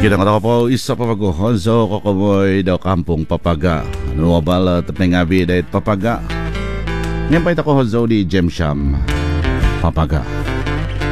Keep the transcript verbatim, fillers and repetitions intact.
Kita nga po isa pa mag-honzo kokoboy daw kampong papaga. Ano bala tapeng abi dahit papaga. Ngayon pa ito ko honzo di Jem Sham papaga.